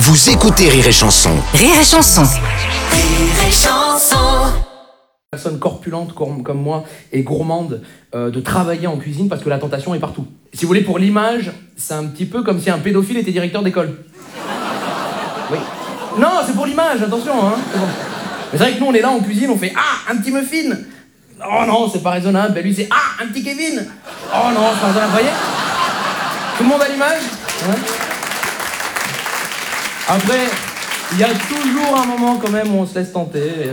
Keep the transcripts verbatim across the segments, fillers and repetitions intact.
Vous écoutez Rire et Chanson. Rire et Chanson. Rire et Chanson. Personne corpulente comme, comme moi et gourmande euh, de travailler en cuisine parce que la tentation est partout. Si vous voulez, pour l'image, c'est un petit peu comme si un pédophile était directeur d'école. Oui. Non, c'est pour l'image, attention, hein. C'est bon. Mais c'est vrai que nous, on est là en cuisine, on fait « Ah, un petit muffin !» Oh non, c'est pas raisonnable. Ben lui, c'est « Ah, un petit Kevin !» Oh non, c'est pas raisonnable. Vous voyez ? Tout le monde à l'image, hein. Après, il y a toujours un moment quand même où on se laisse tenter. Et...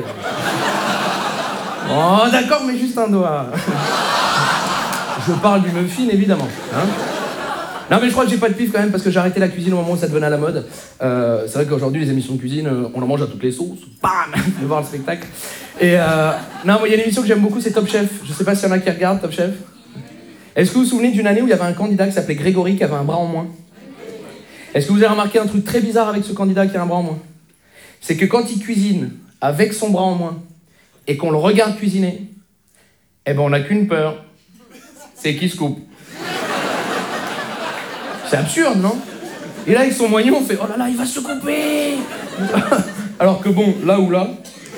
Oh, d'accord, mais juste un doigt. Je parle du muffin, évidemment. Hein. Non, mais je crois que j'ai pas de pif quand même, parce que j'ai arrêté la cuisine au moment où ça devenait à la mode. Euh, c'est vrai qu'aujourd'hui, les émissions de cuisine, on en mange à toutes les sauces. Bam, de voir le spectacle. Et euh, non, moi, il y a une émission que j'aime beaucoup, c'est Top Chef. Je sais pas s'il y en a qui regardent Top Chef. Est-ce que vous vous souvenez d'une année où il y avait un candidat qui s'appelait Grégory, qui avait un bras en moins? Est-ce que vous avez remarqué un truc très bizarre avec ce candidat qui a un bras en moins? C'est que quand il cuisine avec son bras en moins, et qu'on le regarde cuisiner, eh ben on n'a qu'une peur, c'est qu'il se coupe. C'est absurde, non? Et là, avec son moignon, on fait « Oh là là, il va se couper !» Alors que bon, là ou là...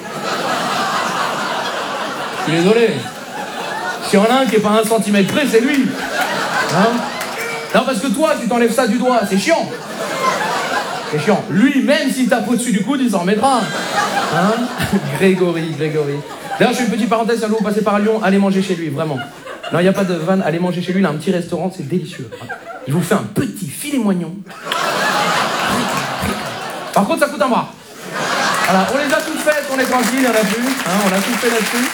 Je suis désolé. S'il y en a un qui est pas un centimètre près, c'est lui. Hein? Non, parce que toi, tu t'enlèves ça du doigt, c'est chiant. C'est chiant. Lui, même s'il tape au-dessus du coude, il s'en remettra. Hein? Grégory, Grégory. D'ailleurs, je fais une petite parenthèse, si vous passez par Lyon, allez manger chez lui, vraiment. Non, il n'y a pas de vanne, allez manger chez lui, il a un petit restaurant, c'est délicieux. Il vous fait un petit filet moignon. Par contre, ça coûte un bras. Voilà, on les a toutes faites, on est tranquille, il n'y en a plus. Hein, on a tout fait là-dessus.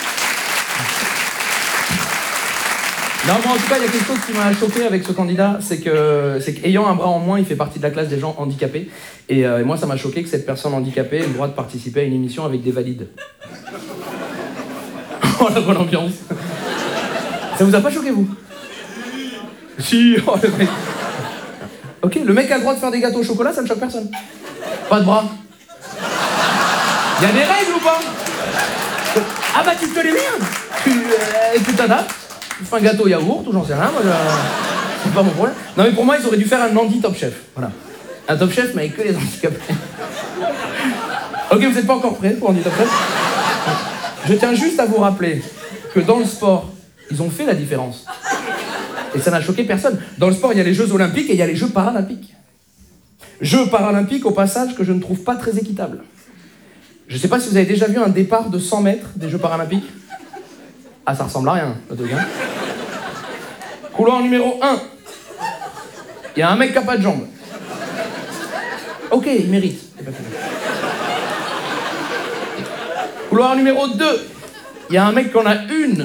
Non, moi en tout cas, il y a quelque chose qui m'a choqué avec ce candidat, c'est que, c'est qu'ayant un bras en moins, il fait partie de la classe des gens handicapés. Et, euh, et moi, ça m'a choqué que cette personne handicapée ait le droit de participer à une émission avec des valides. Oh, la bonne ambiance. Ça vous a pas choqué, vous? Si, oh, le mec. Ok, le mec a le droit de faire des gâteaux au chocolat, ça ne choque personne. Pas de bras. Il y a des règles ou pas? Ah bah tu te les mets. Tu euh, tu t'adaptes. Tu fais un gâteau au yaourt ou j'en sais rien, moi je... c'est pas mon problème. Non mais pour moi ils auraient dû faire un Andy Top Chef, voilà. Un Top Chef mais avec que les handicapés. Ok, vous n'êtes pas encore prêts pour Andy Top Chef? Je tiens juste à vous rappeler que dans le sport, ils ont fait la différence. Et ça n'a choqué personne. Dans le sport, il y a les Jeux Olympiques et il y a les Jeux Paralympiques. Jeux Paralympiques, au passage, que je ne trouve pas très équitable. Je sais pas si vous avez déjà vu un départ de cent mètres des Jeux Paralympiques. Ah, ça ressemble à rien, le truc, hein. Couloir numéro un. Il y a un mec qui n'a pas de jambes. Ok, il mérite. Couloir numéro deux. Il y a un mec qui en a une.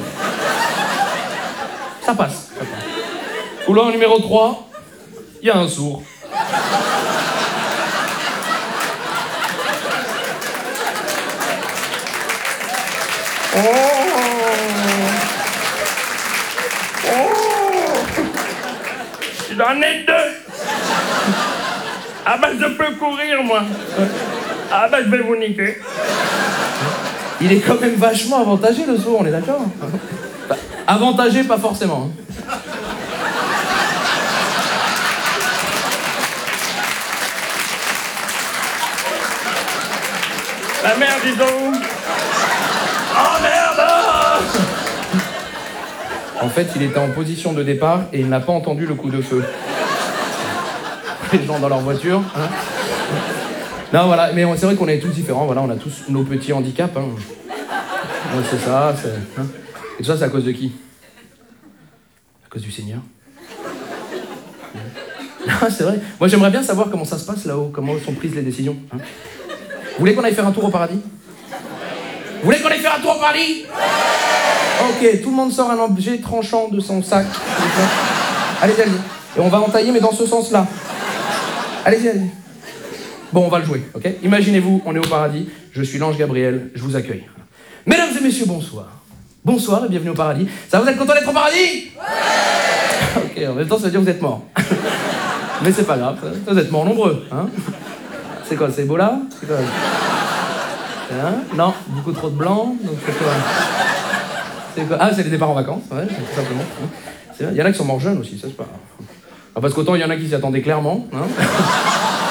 Ça passe. Ça passe. Couloir numéro trois. Il y a un sourd. Oh. Oh. J'en ai deux. Ah bah je peux courir moi. Ah bah je vais vous niquer. Il est quand même vachement avantagé le sourd, on est d'accord? Bah, avantagé, pas forcément. La merde, dis donc. Oh merde! En fait, il était en position de départ et il n'a pas entendu le coup de feu. Les gens dans leur voiture. Hein. Non, voilà, mais c'est vrai qu'on est tous différents, voilà, on a tous nos petits handicaps. Hein. Ouais, c'est ça, c'est... Hein. Et tout ça, c'est à cause de qui? À cause du Seigneur. Non, c'est vrai. Moi, j'aimerais bien savoir comment ça se passe là-haut, comment sont prises les décisions. Hein. Vous voulez qu'on aille faire un tour au paradis? Vous voulez qu'on aille faire un tour au paradis? Ok, tout le monde sort un objet tranchant de son sac. Allez-y, allez-y. Et on va entailler, mais dans ce sens-là. Allez-y, allez-y. Bon, on va le jouer, ok? Imaginez-vous, on est au paradis, je suis l'ange Gabriel, je vous accueille. Mesdames et messieurs, bonsoir. Bonsoir et bienvenue au paradis. Ça, vous êtes content d'être au paradis? Ouais. Ok, en même temps, ça veut dire que vous êtes morts. Mais c'est pas grave, ça, vous êtes morts nombreux, hein? C'est quoi, c'est Ebola? C'est quoi? Hein? Non, beaucoup trop de blanc, donc c'est quoi? C'est quoi? Ah, c'est les départs en vacances, ouais, tout simplement. Il y en a qui sont morts jeunes aussi, ça c'est pas... Ah, parce qu'autant il y en a qui s'y attendaient clairement, hein.